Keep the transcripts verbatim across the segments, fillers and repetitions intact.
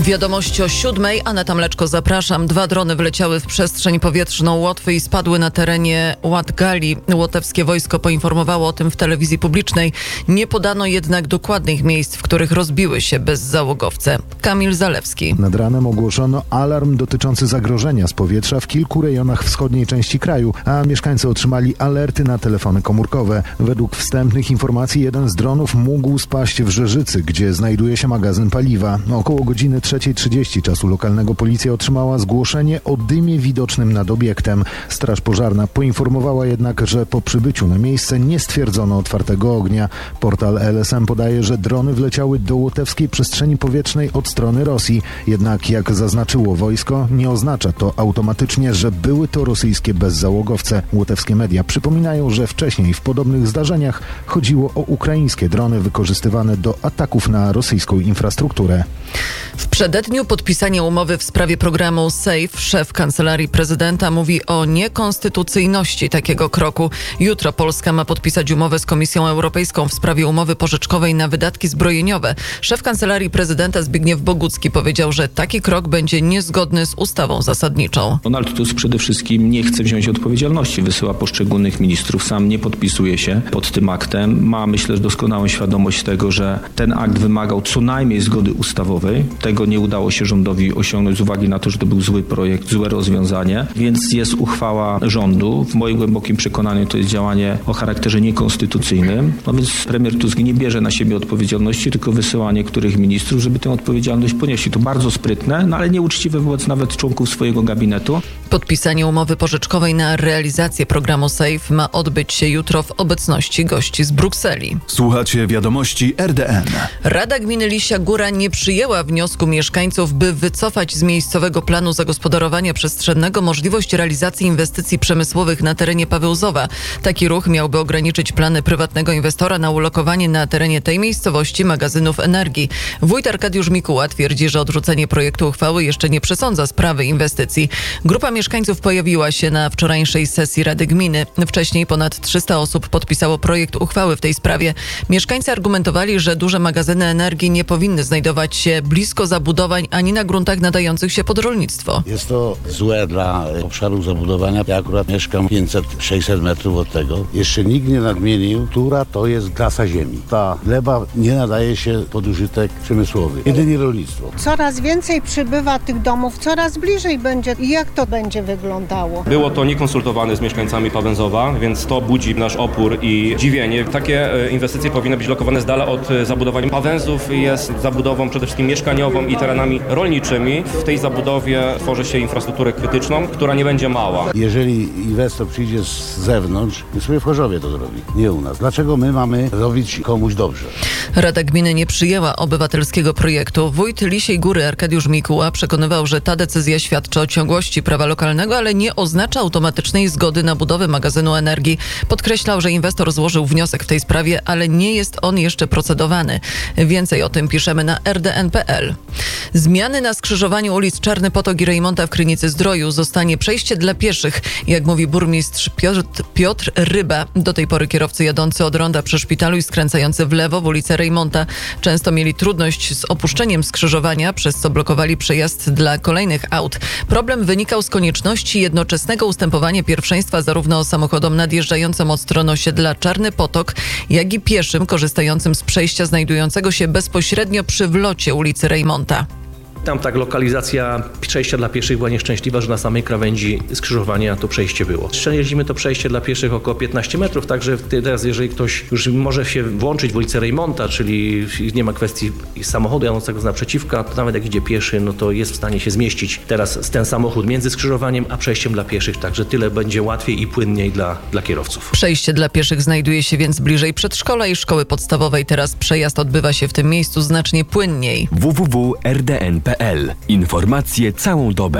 Wiadomości o siódmej. Aneta Mleczko, zapraszam. Dwa drony wleciały w przestrzeń powietrzną Łotwy i spadły na terenie Łattgali. Łotewskie wojsko poinformowało o tym w telewizji publicznej. Nie podano jednak dokładnych miejsc, w których rozbiły się bezzałogowce. Kamil Zalewski. Nad ranem ogłoszono alarm dotyczący zagrożenia z powietrza w kilku rejonach wschodniej części kraju, a mieszkańcy otrzymali alerty na telefony komórkowe. Według wstępnych informacji jeden z dronów mógł spaść w Rzeżycy, gdzie znajduje się magazyn paliwa. Około godziny trzeciej trzydzieści czasu lokalnego policja otrzymała zgłoszenie o dymie widocznym nad obiektem. Straż pożarna poinformowała jednak, że po przybyciu na miejsce nie stwierdzono otwartego ognia. Portal L S M podaje, że drony wleciały do łotewskiej przestrzeni powietrznej od strony Rosji. Jednak jak zaznaczyło wojsko, nie oznacza to automatycznie, że były to rosyjskie bezzałogowce. Łotewskie media przypominają, że wcześniej w podobnych zdarzeniach chodziło o ukraińskie drony wykorzystywane do ataków na rosyjską infrastrukturę. W przededniu podpisania umowy w sprawie programu SAFE szef Kancelarii Prezydenta mówi o niekonstytucyjności takiego kroku. Jutro Polska ma podpisać umowę z Komisją Europejską w sprawie umowy pożyczkowej na wydatki zbrojeniowe. Szef Kancelarii Prezydenta Zbigniew Bogucki powiedział, że taki krok będzie niezgodny z ustawą zasadniczą. Donald Tusk przede wszystkim nie chce wziąć odpowiedzialności, wysyła poszczególnych ministrów, sam nie podpisuje się pod tym aktem. Ma, myślę, doskonałą świadomość tego, że ten akt wymagał co najmniej zgody ustawowej. Tego nie udało się rządowi osiągnąć z uwagi na to, że to był zły projekt, złe rozwiązanie, więc jest uchwała rządu. W moim głębokim przekonaniu to jest działanie o charakterze niekonstytucyjnym. No więc premier Tusk nie bierze na siebie odpowiedzialności, tylko wysyła niektórych ministrów, żeby tę odpowiedzialność ponieśli. To bardzo sprytne, no ale nieuczciwe wobec nawet członków swojego gabinetu. Podpisanie umowy pożyczkowej na realizację programu SAFE ma odbyć się jutro w obecności gości z Brukseli. Słuchacie wiadomości R D N. Rada Gminy Lisia Góra nie przyjęła wniosku mieszkańców, by wycofać z miejscowego planu zagospodarowania przestrzennego możliwość realizacji inwestycji przemysłowych na terenie Pawełzowa. Taki ruch miałby ograniczyć plany prywatnego inwestora na ulokowanie na terenie tej miejscowości magazynów energii. Wójt Arkadiusz Mikuła twierdzi, że odrzucenie projektu uchwały jeszcze nie przesądza sprawy inwestycji. Grupa mieszkańców pojawiła się na wczorajszej sesji Rady Gminy. Wcześniej ponad trzysta osób podpisało projekt uchwały w tej sprawie. Mieszkańcy argumentowali, że duże magazyny energii nie powinny znajdować się blisko zabudowań ani na gruntach nadających się pod rolnictwo. Jest to złe dla obszaru zabudowania. Ja akurat mieszkam pięćset sześćset metrów od tego. Jeszcze nikt nie nadmienił, która to jest klasa ziemi. Ta gleba nie nadaje się pod użytek przemysłowy. Jedynie rolnictwo. Coraz więcej przybywa tych domów, coraz bliżej będzie. Jak to będzie wyglądało? Było to niekonsultowane z mieszkańcami Pawęzowa, więc to budzi nasz opór i dziwienie. Takie inwestycje powinny być lokowane z dala od zabudowań. Pawęzów jest zabudową przede wszystkim mieszkaniową i terenami rolniczymi. W tej zabudowie tworzy się infrastrukturę krytyczną, która nie będzie mała. Jeżeli inwestor przyjdzie z zewnątrz, my sobie w Chorzowie to zrobi, nie u nas. Dlaczego my mamy robić komuś dobrze? Rada Gminy nie przyjęła obywatelskiego projektu. Wójt Lisiej Góry Arkadiusz Mikuła przekonywał, że ta decyzja świadczy o ciągłości prawa lokalnego, ale nie oznacza automatycznej zgody na budowę magazynu energii. Podkreślał, że inwestor złożył wniosek w tej sprawie, ale nie jest on jeszcze procedowany. Więcej o tym piszemy na r d n kropka p l. Zmiany na skrzyżowaniu ulic Czarny Potok i Rejmonta w Krynicy-Zdroju. Zostanie przejście dla pieszych, jak mówi burmistrz Piotr, Piotr Ryba. Do tej pory kierowcy jadący od ronda przy szpitalu i skręcający w lewo w ulicę Rejmonta często mieli trudność z opuszczeniem skrzyżowania, przez co blokowali przejazd dla kolejnych aut. Problem wynikał z konieczności jednoczesnego ustępowania pierwszeństwa zarówno samochodom nadjeżdżającym od strony osiedla Czarny Potok, jak i pieszym korzystającym z przejścia znajdującego się bezpośrednio przy wlocie ulicy Rejmonta. Tam tak lokalizacja przejścia dla pieszych była nieszczęśliwa, że na samej krawędzi skrzyżowania to przejście było. Jeździmy to przejście dla pieszych około piętnaście metrów, także teraz jeżeli ktoś już może się włączyć w ulicę Rejmonta, czyli nie ma kwestii samochodu jadącego z naprzeciwka, to nawet jak idzie pieszy, no to jest w stanie się zmieścić teraz ten samochód między skrzyżowaniem a przejściem dla pieszych, także tyle będzie łatwiej i płynniej dla, dla kierowców. Przejście dla pieszych znajduje się więc bliżej przedszkola i szkoły podstawowej. Teraz przejazd odbywa się w tym miejscu znacznie płynniej. w w w kropka r d n kropka p l. Informacje całą dobę.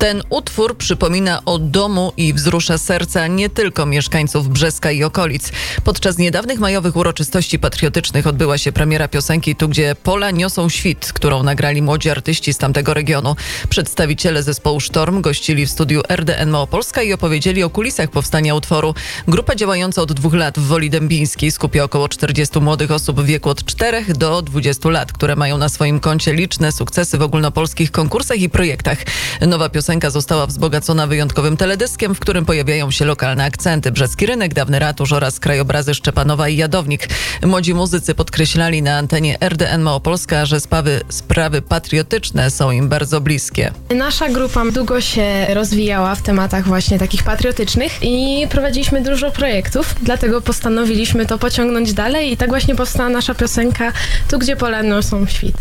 Ten utwór przypomina o domu i wzrusza serca nie tylko mieszkańców Brzeska i okolic. Podczas niedawnych majowych uroczystości patriotycznych odbyła się premiera piosenki Tu, gdzie pola niosą świt, którą nagrali młodzi artyści z tamtego regionu. Przedstawiciele zespołu Sztorm gościli w studiu R D N Małopolska i opowiedzieli o kulisach powstania utworu. Grupa działająca od dwóch lat w Woli Dębińskiej skupia około czterdziestu młodych osób w wieku od czterech do dwudziestu lat, które mają na swoim koncie liczne sukcesy w ogólnopolskich konkursach i projektach. Nowa piosenka została wzbogacona wyjątkowym teledyskiem, w którym pojawiają się lokalne akcenty. Brzeski Rynek, dawny ratusz oraz krajobrazy Szczepanowa i Jadownik. Młodzi muzycy podkreślali na antenie R D N Małopolska, że sprawy, sprawy patriotyczne są im bardzo bliskie. Nasza grupa długo się rozwijała w tematach właśnie takich patriotycznych i prowadziliśmy dużo projektów, dlatego postanowiliśmy to pociągnąć dalej i tak właśnie powstała nasza piosenka Tu, gdzie pola niosą świt.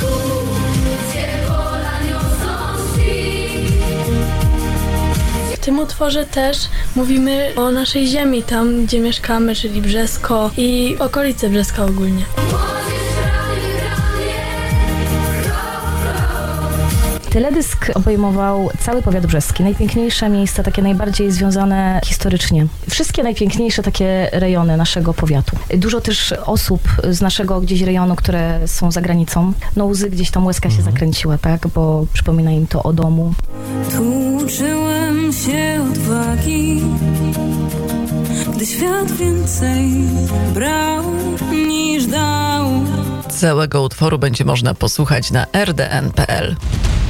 W tym utworze też mówimy o naszej ziemi, tam gdzie mieszkamy, czyli Brzesko i okolice Brzeska ogólnie. Teledysk obejmował cały powiat brzeski. Najpiękniejsze miejsca, takie najbardziej związane historycznie. Wszystkie najpiękniejsze takie rejony naszego powiatu. Dużo też osób z naszego gdzieś rejonu, które są za granicą. No łzy gdzieś tam łezka się zakręciła, tak? Bo przypomina im to o domu. Tu uczyłem się odwagi, gdy świat więcej brał niż dał. Całego utworu będzie można posłuchać na r d n kropka p l.